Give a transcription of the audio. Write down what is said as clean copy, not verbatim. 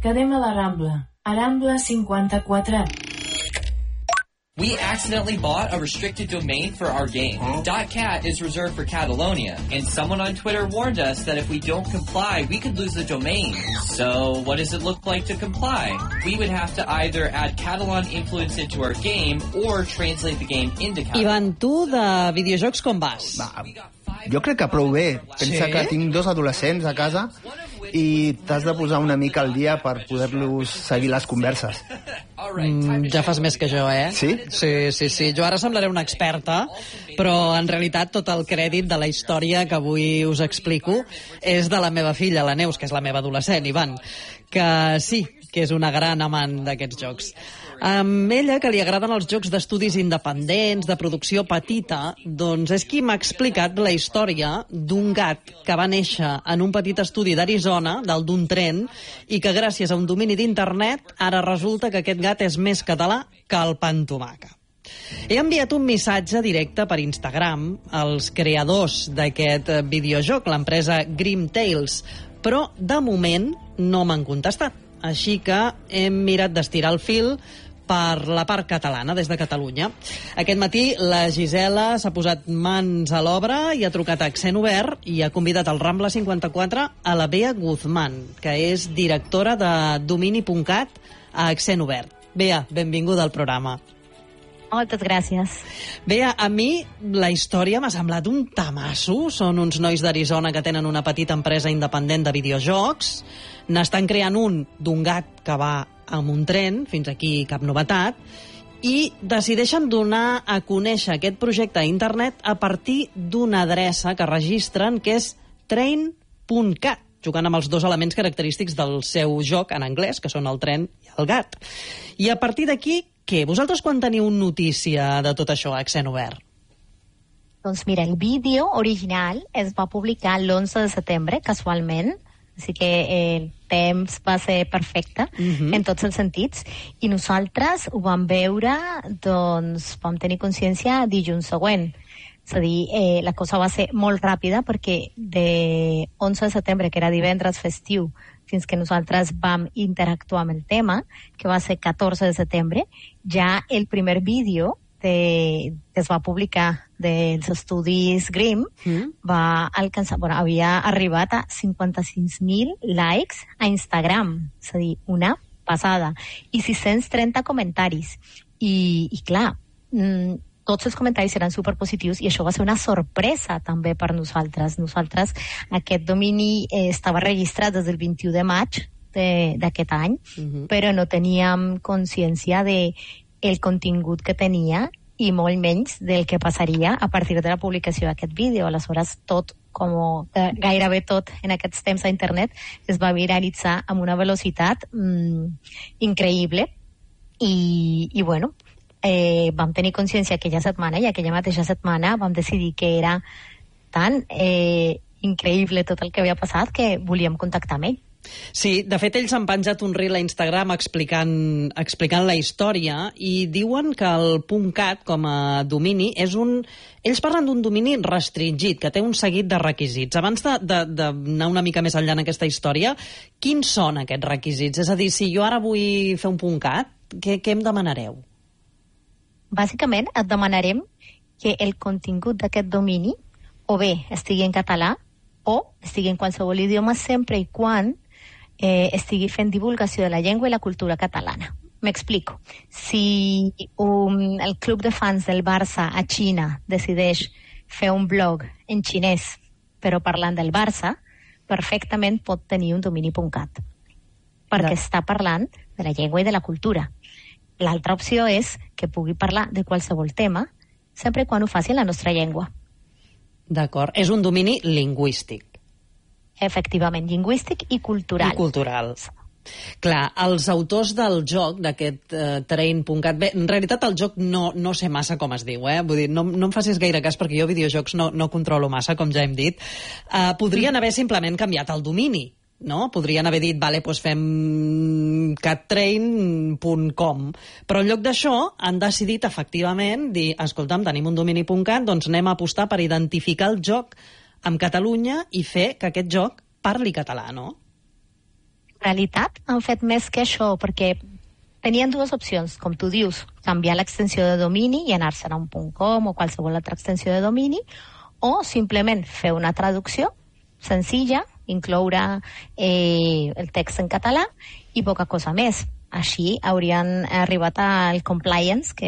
Quedem a la Rambla. Rambla 54. We accidentally bought a restricted domain for our game. .cat is reserved for Catalonia, and someone on Twitter warned us that if we don't comply, we could lose the domain. So, what does it look like to comply? We would have to either add Catalan influence into our game or translate the game into Catalan. Ivan, tu de videojocs com vas? Jo crec que prou bé. Pensa que tinc 2 adolescents a casa i t'has de posar una mica al dia per poder-los seguir les converses. Ja fas més que jo, eh? Sí? Sí. Jo ara semblaré una experta, però en realitat tot el crèdit de la història que avui us explico és de la meva filla, la Neus, que és la meva adolescent, Ivan, que sí, que és una gran amant d'aquests jocs. Amb ella, que li agraden els jocs d'estudis independents, de producció petita, doncs és qui m'ha explicat la història d'un gat que va néixer en un petit estudi d'Arizona, dalt d'un tren, i que gràcies a un domini d'internet ara resulta que aquest gat és més català que el pa amb tomàquet. He enviat un missatge directe per Instagram als creadors d'aquest videojoc, l'empresa Grim Tales, però de moment no m'han contestat. Així que hem mirat d'estirar el fil per la part catalana, des de Catalunya. Aquest matí la Gisela s'ha posat mans a l'obra i ha trucat a Accent Obert i ha convidat al Rambla 54 a la Bea Guzmán, que és directora de domini.cat a Accent Obert. Bea, benvinguda al programa. Moltes gràcies. Bea, a mi la història m'ha semblat un tamasso. Són uns nois d'Arizona que tenen una petita empresa independent de videojocs. N'estan creant un d'un gat que va amb un tren, fins aquí cap novetat, i decideixen donar a conèixer aquest projecte a internet a partir d'una adreça que registren, que és train.cat, jugant amb els 2 elements característics del seu joc en anglès, que són el tren i el gat. I a partir d'aquí, què? Vosaltres quan teniu notícia de tot això a Accent Obert? Doncs mira, el vídeo original es va publicar l'11 de setembre, casualment, així que el temps va ser perfecte en tots els sentits, i nosaltres ho vam veure, doncs vam tenir consciència dilluns següent. És a dir, la cosa va ser molt ràpida perquè de 11 de setembre, que era divendres festiu, fins que nosaltres vam interactuar amb el tema, que va ser 14 de setembre, ja el primer vídeo que es va publicar dels estudis Grimm va alcançar, havia arribat a 55.000 likes a Instagram, és a dir, una passada, i 630 comentaris. I clar, tots els comentaris eren superpositius i això va ser una sorpresa també per nosaltres. Nosaltres, aquest domini estava registrat des del 21 de maig d'aquest any, però no teníem consciència del contingut que tenia i molt menys del que passaria a partir de la publicació d'aquest vídeo. Aleshores, gairebé tot en aquests temps a internet es va viralitzar amb una velocitat increïble i bueno, vam tenir consciència aquella setmana i aquella mateixa setmana vam decidir que era tan increïble tot el que havia passat que volíem contactar amb ell. Sí, de fet ells han penjat un reel a Instagram explicant la història i diuen que el .cat com a domini és ells parlen d'un domini restringit, que té un seguit de requisits. Abans d'anar una mica més enllà en aquesta història, quins són aquests requisits? És a dir, si jo ara vull fer un .cat, què em demanareu? Bàsicament et demanarem que el contingut d'aquest domini o bé estigui en català o estigui en qualsevol idioma sempre i quan estigui fent divulgació de la llengua i la cultura catalana. M'explico. Si el club de fans del Barça a Xina decideix fer un blog en xinès però parlant del Barça, perfectament pot tenir un domini.cat perquè està parlant de la llengua i de la cultura. L'altra opció és que pugui parlar de qualsevol tema sempre quan ho faci en la nostra llengua. D'acord. És un domini lingüístic. Efectivament, lingüístic i cultural. I cultural. Clar, els autors del joc, d'aquest train.cat, bé, en realitat el joc no sé massa com es diu, vull dir, no em facis gaire cas perquè jo videojocs no controlo massa, com ja hem dit. Podrien haver simplement canviat el domini, no? Podrien haver dit, vale, doncs fem cattrain.com, però en lloc d'això han decidit efectivament dir, escolta'm, tenim un domini.cat, doncs anem a apostar per identificar el joc amb Catalunya i fer que aquest joc parli català, no? realitat han fet més que això, perquè tenien dues opcions, com tu dius, canviar l'extensió de domini i anar-se'n a un .com o qualsevol altra extensió de domini, o simplement fer una traducció senzilla, incloure el text en català i poca cosa més. Així haurien arribat al compliance, que